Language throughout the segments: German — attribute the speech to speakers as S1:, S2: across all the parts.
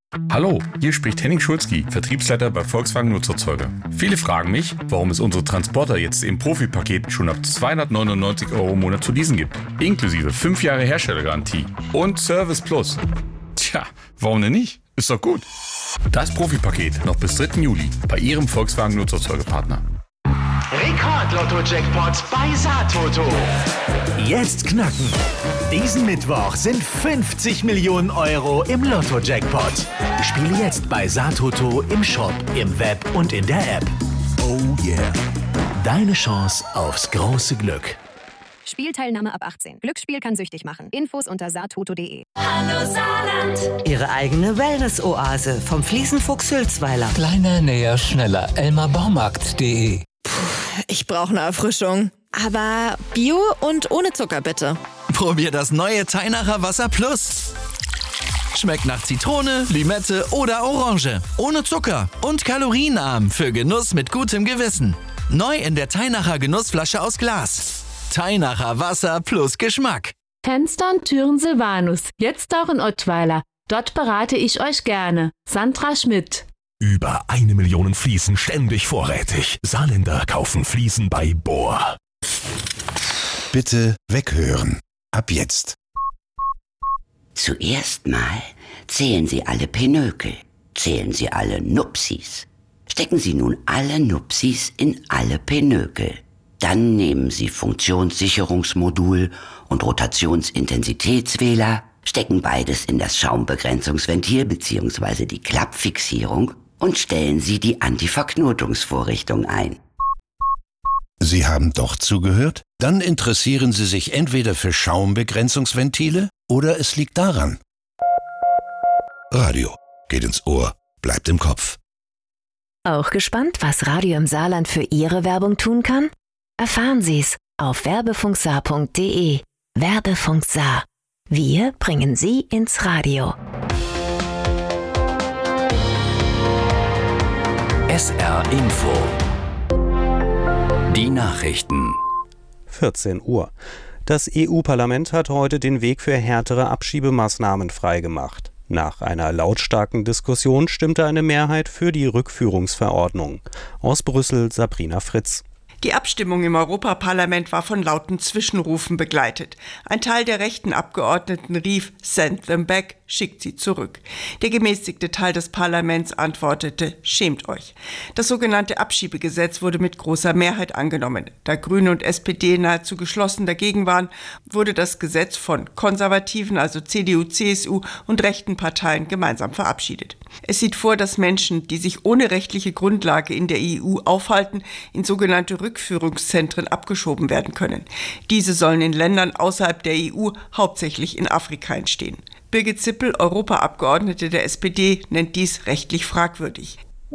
S1: Hallo, hier spricht Henning Schulzki, Vertriebsleiter bei Volkswagen Nutzerzeuger. Viele fragen mich, warum es unsere Transporter jetzt im Profipaket schon ab 299 € im Monat zu leasen gibt. Inklusive 5 Jahre Herstellergarantie und Service Plus. Tja, warum denn nicht? Ist doch gut. Das Profipaket noch bis 3. Juli bei Ihrem Volkswagen Nutzerzeugerpartner.
S2: Rekord-Lotto-Jackpot bei Satoto.
S3: Jetzt knacken. Diesen Mittwoch sind 50 Millionen € im Lotto-Jackpot. Spiele jetzt bei Satoto im Shop, im Web und in der App. Oh yeah. Deine Chance aufs große Glück.
S4: Spielteilnahme ab 18. Glücksspiel kann süchtig machen. Infos unter satoto.de.
S5: Hallo Saarland.
S6: Ihre eigene Wellness-Oase vom Fliesenfuchs Hülsweiler.
S7: Kleiner, näher, schneller. elmarbaumarkt.de.
S8: Ich brauche eine Erfrischung. Aber Bio und ohne Zucker bitte.
S9: Probier das neue Teinacher Wasser Plus. Schmeckt nach Zitrone, Limette oder Orange. Ohne Zucker und kalorienarm für Genuss mit gutem Gewissen. Neu in der Teinacher Genussflasche aus Glas. Teinacher Wasser plus Geschmack.
S10: Fenster und Türen Silvanus. Jetzt auch in Ottweiler. Dort berate ich euch gerne. Sandra Schmidt.
S11: Über 1 Million Fliesen ständig vorrätig. Saarländer kaufen Fliesen bei Bohr.
S12: Bitte weghören. Ab jetzt.
S13: Zuerst mal zählen Sie alle Pinökel. Zählen Sie alle Nupsis. Stecken Sie nun alle Nupsis in alle Pinökel. Dann nehmen Sie Funktionssicherungsmodul und Rotationsintensitätswähler, stecken beides in das Schaumbegrenzungsventil bzw. die Klappfixierung und stellen Sie die Antiverknotungsvorrichtung ein.
S12: Sie haben doch zugehört? Dann interessieren Sie sich entweder für Schaumbegrenzungsventile oder es liegt daran. Radio geht ins Ohr, bleibt im Kopf.
S14: Auch gespannt, was Radio im Saarland für Ihre Werbung tun kann? Erfahren Sie's auf werbefunksaar.de. Werbefunk Saar. Wir bringen Sie ins Radio.
S15: SR Info. Die Nachrichten.
S16: 14 Uhr. Das EU-Parlament hat heute den Weg für härtere Abschiebemaßnahmen freigemacht. Nach einer lautstarken Diskussion stimmte eine Mehrheit für die Rückführungsverordnung. Aus Brüssel Sabrina Fritz.
S17: Die Abstimmung im Europaparlament war von lauten Zwischenrufen begleitet. Ein Teil der rechten Abgeordneten rief "Send them back", schickt sie zurück. Der gemäßigte Teil des Parlaments antwortete "Schämt euch". Das sogenannte Abschiebegesetz wurde mit großer Mehrheit angenommen. Da Grüne und SPD nahezu geschlossen dagegen waren, wurde das Gesetz von konservativen, also CDU, CSU und rechten Parteien gemeinsam verabschiedet. Es sieht vor, dass Menschen, die sich ohne rechtliche Grundlage in der EU aufhalten, in sogenannte Rückführungszentren abgeschoben werden können. Diese sollen in Ländern außerhalb der EU, hauptsächlich in Afrika, entstehen. Birgit Zippel, Europaabgeordnete der SPD, nennt dies rechtlich fragwürdig.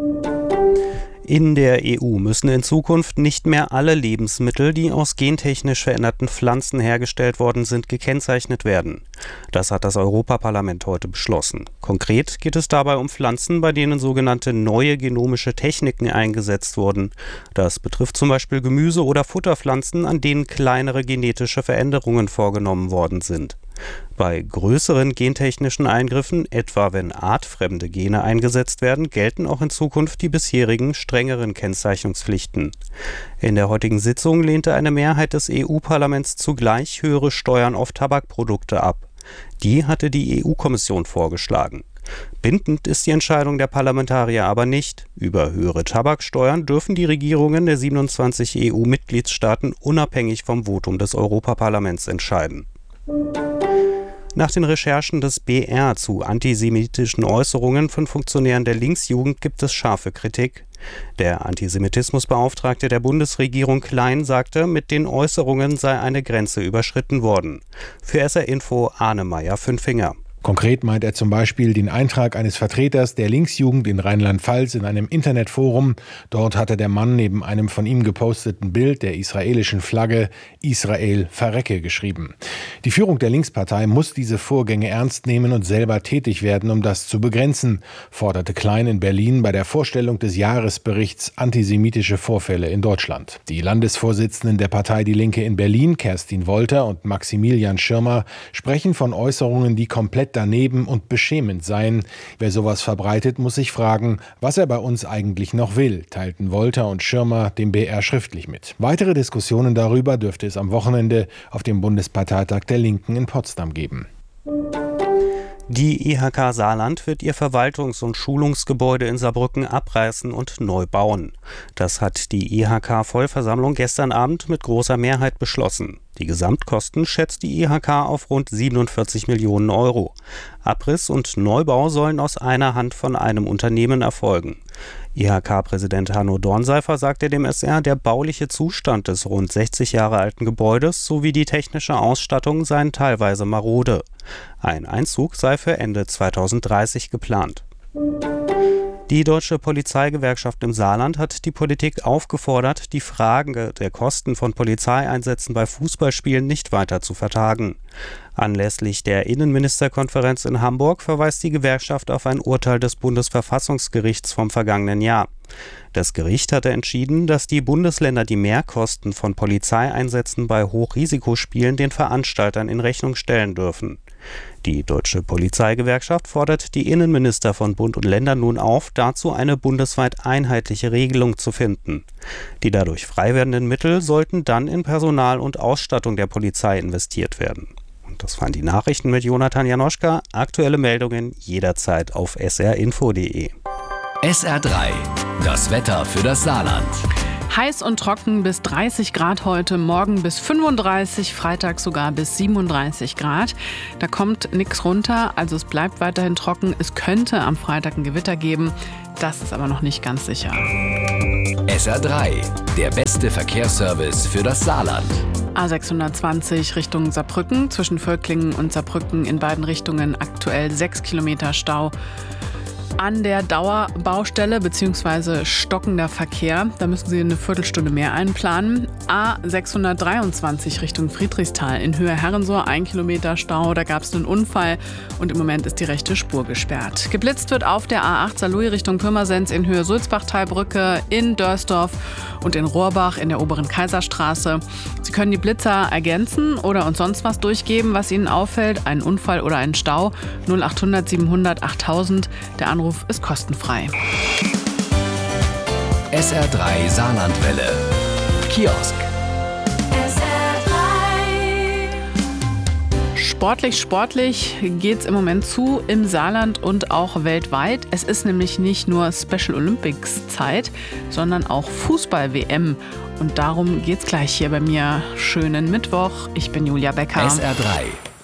S16: In der EU müssen in Zukunft nicht mehr alle Lebensmittel, die aus gentechnisch veränderten Pflanzen hergestellt worden sind, gekennzeichnet werden. Das hat das Europaparlament heute beschlossen. Konkret geht es dabei um Pflanzen, bei denen sogenannte neue genomische Techniken eingesetzt wurden. Das betrifft zum Beispiel Gemüse- oder Futterpflanzen, an denen kleinere genetische Veränderungen vorgenommen worden sind. Bei größeren gentechnischen Eingriffen, etwa wenn artfremde Gene eingesetzt werden, gelten auch in Zukunft die bisherigen strengeren Kennzeichnungspflichten. In der heutigen Sitzung lehnte eine Mehrheit des EU-Parlaments zugleich höhere Steuern auf Tabakprodukte ab. Die hatte die EU-Kommission vorgeschlagen. Bindend ist die Entscheidung der Parlamentarier aber nicht. Über höhere Tabaksteuern dürfen die Regierungen der 27 EU-Mitgliedstaaten unabhängig vom Votum des Europaparlaments entscheiden. Nach den Recherchen des BR zu antisemitischen Äußerungen von Funktionären der Linksjugend gibt es scharfe Kritik. Der Antisemitismusbeauftragte der Bundesregierung Klein sagte, mit den Äußerungen sei eine Grenze überschritten worden. Für SR Info Arne Meyer-Fünfinger.
S18: Konkret meint er zum Beispiel den Eintrag eines Vertreters der Linksjugend in Rheinland-Pfalz in einem Internetforum. Dort hatte der Mann neben einem von ihm geposteten Bild der israelischen Flagge "Israel verrecke" geschrieben. Die Führung der Linkspartei muss diese Vorgänge ernst nehmen und selber tätig werden, um das zu begrenzen, forderte Klein in Berlin bei der Vorstellung des Jahresberichts Antisemitische Vorfälle in Deutschland. Die Landesvorsitzenden der Partei Die Linke in Berlin, Kerstin Wolter und Maximilian Schirmer, sprechen von Äußerungen, die komplett daneben und beschämend seien. Wer sowas verbreitet, muss sich fragen, was er bei uns eigentlich noch will, teilten Wolter und Schirmer dem BR schriftlich mit. Weitere Diskussionen darüber dürfte es am Wochenende auf dem Bundesparteitag der Linken in Potsdam geben.
S16: Die IHK Saarland wird ihr Verwaltungs- und Schulungsgebäude in Saarbrücken abreißen und neu bauen. Das hat die IHK-Vollversammlung gestern Abend mit großer Mehrheit beschlossen. Die Gesamtkosten schätzt die IHK auf rund 47 Millionen Euro. Abriss und Neubau sollen aus einer Hand von einem Unternehmen erfolgen. IHK-Präsident Hanno Dornseifer sagte dem SR, der bauliche Zustand des rund 60 Jahre alten Gebäudes sowie die technische Ausstattung seien teilweise marode. Ein Einzug sei für Ende 2030 geplant. Die Deutsche Polizeigewerkschaft im Saarland hat die Politik aufgefordert, die Frage der Kosten von Polizeieinsätzen bei Fußballspielen nicht weiter zu vertagen. Anlässlich der Innenministerkonferenz in Hamburg verweist die Gewerkschaft auf ein Urteil des Bundesverfassungsgerichts vom vergangenen Jahr. Das Gericht hatte entschieden, dass die Bundesländer die Mehrkosten von Polizeieinsätzen bei Hochrisikospielen den Veranstaltern in Rechnung stellen dürfen. Die Deutsche Polizeigewerkschaft fordert die Innenminister von Bund und Ländern nun auf, dazu eine bundesweit einheitliche Regelung zu finden. Die dadurch frei werdenden Mittel sollten dann in Personal und Ausstattung der Polizei investiert werden. Und das waren die Nachrichten mit Jonathan Janoschka. Aktuelle Meldungen jederzeit auf srinfo.de.
S15: SR3, das Wetter für das Saarland.
S2: Heiß und trocken bis 30 Grad heute, morgen bis 35, Freitag sogar bis 37 Grad. Da kommt nichts runter, also es bleibt weiterhin trocken. Es könnte am Freitag ein Gewitter geben, das ist aber noch nicht ganz sicher.
S15: SR3, der beste Verkehrsservice für das Saarland.
S2: A620 Richtung Saarbrücken, zwischen Völklingen und Saarbrücken in beiden Richtungen aktuell 6 Kilometer Stau. An der Dauerbaustelle bzw. stockender Verkehr. Da müssen Sie eine Viertelstunde mehr einplanen. A623 Richtung Friedrichsthal in Höhe Herrensohr, 1 Kilometer Stau. Da gab es einen Unfall und im Moment ist die rechte Spur gesperrt. Geblitzt wird auf der A8 Saarlouis Richtung Pirmasens in Höhe Sulzbachtalbrücke, in Dörsdorf und in Rohrbach in der oberen Kaiserstraße. Sie können die Blitzer ergänzen oder uns sonst was durchgeben, was Ihnen auffällt. Einen Unfall oder einen Stau. 0800 700 8000. Der Anruf ist kostenfrei.
S15: SR3 Saarlandwelle. Kiosk.
S2: Sportlich geht's im Moment zu im Saarland und auch weltweit. Es ist nämlich nicht nur Special Olympics Zeit, sondern auch Fußball-WM. Und darum geht's gleich hier bei mir. Schönen Mittwoch. Ich bin Julia Becker.
S15: SR3.